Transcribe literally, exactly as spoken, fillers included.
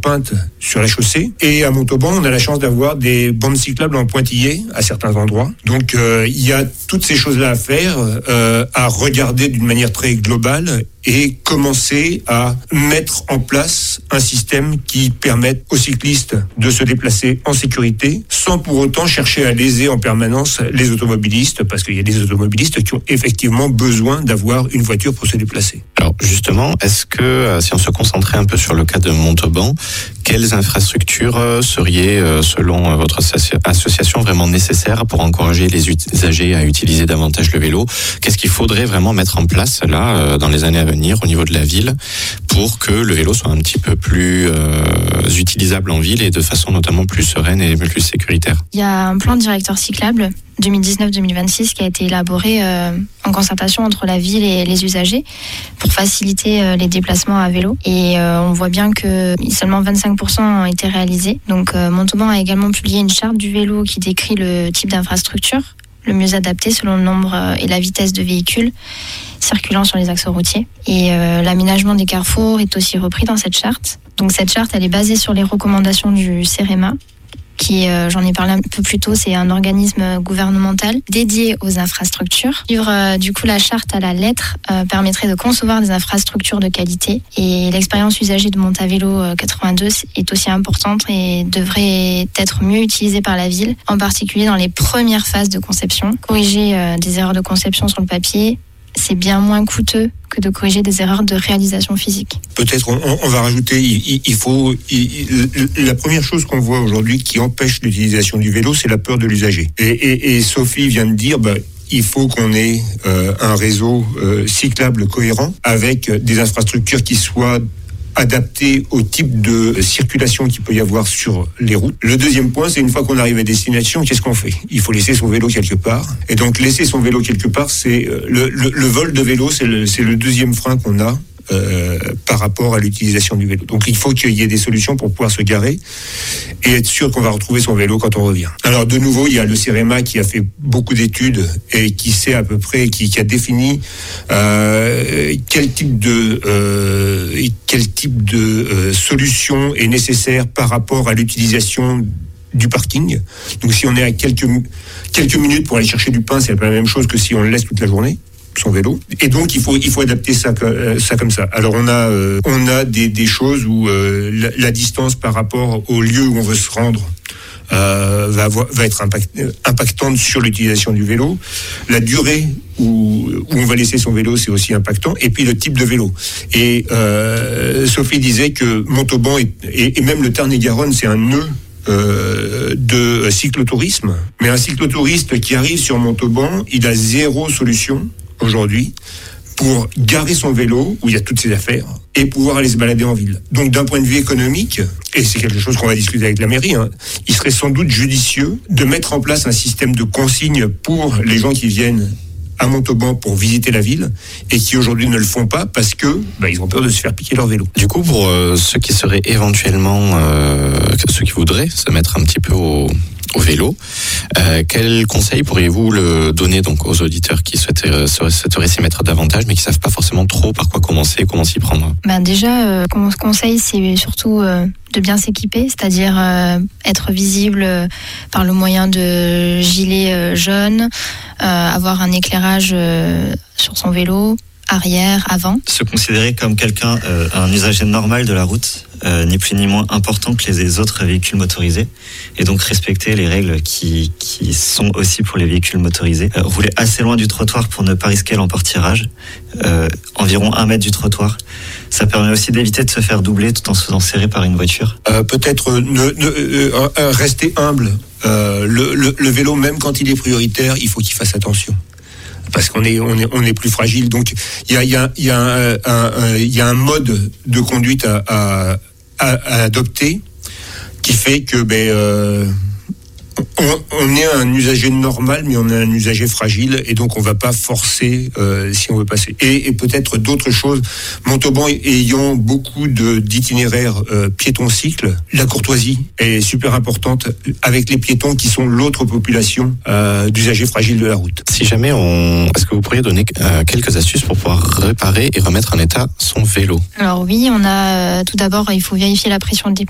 contraintes sur la chaussée. Et à Montauban, on a la chance d'avoir des bandes cyclables en pointillés à certains endroits. Donc euh, il y a toutes ces choses-là à faire, euh, à regarder d'une manière très globale et commencer à mettre en place un système qui permette aux cyclistes de se déplacer en sécurité sans pour autant chercher à léser en permanence les automobilistes, parce qu'il y a des automobilistes qui ont effectivement besoin d'avoir une voiture pour se déplacer. Alors justement, est-ce que euh, si on se concentrait un peu sur le cas de Montauban, quelles infrastructures euh, seraient, euh, selon euh, votre association, vraiment nécessaires pour encourager les usagers à utiliser davantage le vélo? Qu'est-ce qu'il faudrait vraiment mettre en place là, euh, dans les années à venir au niveau de la ville pour que le vélo soit un petit peu plus euh, utilisable en ville et de façon notamment plus sereine et plus sécuritaire? Il y a un plan directeur cyclable deux mille dix-neuf deux mille vingt-six qui a été élaboré euh, en concertation entre la ville et les usagers pour faciliter euh, les déplacements à vélo. Et euh, on voit bien que seulement vingt-cinq pour cent ont été réalisés. Donc euh, Montauban a également publié une charte du vélo qui décrit le type d'infrastructure le mieux adapté selon le nombre et la vitesse de véhicules circulant sur les axes routiers. Et euh, l'aménagement des carrefours est aussi repris dans cette charte. Donc cette charte, elle est basée sur les recommandations du CEREMA, qui, euh, j'en ai parlé un peu plus tôt, c'est un organisme gouvernemental dédié aux infrastructures. Suivre euh, du coup la charte à la lettre euh, permettrait de concevoir des infrastructures de qualité. Et l'expérience usagée de Montavélo euh, quatre-vingt-deux est aussi importante et devrait être mieux utilisée par la ville, en particulier dans les premières phases de conception. Corriger euh, des erreurs de conception sur le papier, c'est bien moins coûteux que de corriger des erreurs de réalisation physique. Peut-être on, on va rajouter, il, il faut, il, la première chose qu'on voit aujourd'hui qui empêche l'utilisation du vélo, c'est la peur de l'usager. Et, et, et Sophie vient de dire, bah, il faut qu'on ait euh, un réseau euh, cyclable cohérent avec des infrastructures qui soient adapté au type de circulation qu'il peut y avoir sur les routes. Le deuxième point, c'est une fois qu'on arrive à destination, qu'est-ce qu'on fait? Il faut laisser son vélo quelque part. Et donc, laisser son vélo quelque part, c'est le, le, le vol de vélo, c'est le, c'est le deuxième frein qu'on a euh, par rapport à l'utilisation du vélo. Donc, il faut qu'il y ait des solutions pour pouvoir se garer et être sûr qu'on va retrouver son vélo quand on revient. Alors, de nouveau, il y a le CEREMA qui a fait beaucoup d'études et qui sait à peu près, qui, qui a défini euh, quel type de euh, quel type de euh, solution est nécessaire par rapport à l'utilisation du parking. Donc, si on est à quelques quelques minutes pour aller chercher du pain, c'est pas la même chose que si on le laisse toute la journée, son vélo. Et donc il faut il faut adapter ça ça comme ça. Alors on a euh, on a des des choses où euh, la, la distance par rapport au lieu où on veut se rendre euh, va avoir, va être impact, impactante sur l'utilisation du vélo. La durée où où on va laisser son vélo, c'est aussi impactant. Et puis le type de vélo. Et euh, Sophie disait que Montauban et, et, et même le Tarn-et-Garonne, c'est un nœud Euh, de cyclotourisme, mais un cyclotouriste qui arrive sur Montauban, il a zéro solution aujourd'hui pour garer son vélo où il y a toutes ses affaires et pouvoir aller se balader en ville. Donc d'un point de vue économique, et c'est quelque chose qu'on va discuter avec la mairie, hein, il serait sans doute judicieux de mettre en place un système de consigne pour les gens qui viennent à Montauban pour visiter la ville et qui aujourd'hui ne le font pas parce que bah, ils ont peur de se faire piquer leur vélo. Du coup, pour euh, ceux qui seraient éventuellement, euh, ceux qui voudraient se mettre un petit peu au, au vélo, euh, quel conseil pourriez-vous le donner donc aux auditeurs qui souhaiteraient, souhaiteraient s'y mettre davantage mais qui savent pas forcément trop par quoi commencer, comment s'y prendre? Ben déjà, euh, mon conseil, c'est surtout euh, de bien s'équiper, c'est-à-dire euh, être visible euh, par le moyen de gilets euh, jaunes, euh, avoir un éclairage euh, sur son vélo, arrière, avant. Se considérer comme quelqu'un, euh, un usager normal de la route, euh, ni plus ni moins important que les autres véhicules motorisés, et donc respecter les règles qui, qui sont aussi pour les véhicules motorisés. Euh, rouler assez loin du trottoir pour ne pas risquer l'emportirage, euh, environ un mètre du trottoir. Ça permet aussi d'éviter de se faire doubler tout en se faisant serrer par une voiture. Euh, peut-être euh, ne, ne, euh, euh, rester humble. Euh, le, le, le vélo, même quand il est prioritaire, il faut qu'il fasse attention. Parce qu'on est on est on est plus fragile. Donc il y a il y a il y a un, un, un il y a un mode de conduite à à, à, à adopter qui fait que ben euh, on, on est un usager normal, mais on est un usager fragile, et donc on va pas forcer euh, si on veut passer. Et, et peut-être d'autres choses. Montauban ayant beaucoup de d'itinéraires euh, piétons-cycles, la courtoisie est super importante avec les piétons qui sont l'autre population euh, d'usagers fragiles de la route. Si jamais on, est-ce que vous pourriez donner euh, quelques astuces pour pouvoir réparer et remettre en état son vélo? Alors oui, on a euh, tout d'abord, il faut vérifier la pression de